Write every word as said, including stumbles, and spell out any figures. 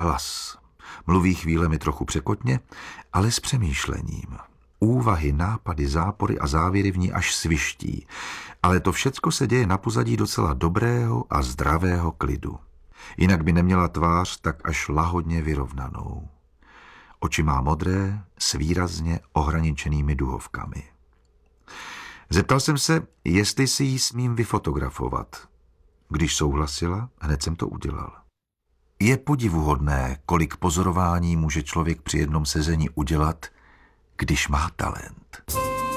hlas. Mluví chvílemi trochu překotně, ale s přemýšlením. Úvahy, nápady, zápory a závěry v ní až sviští. Ale to všecko se děje na pozadí docela dobrého a zdravého klidu. Jinak by neměla tvář tak až lahodně vyrovnanou. Oči má modré, s výrazně ohraničenými duhovkami. Zeptal jsem se, jestli si ji smím vyfotografovat. Když souhlasila, hned jsem to udělal. Je podivuhodné, kolik pozorování může člověk při jednom sezení udělat, když má talent.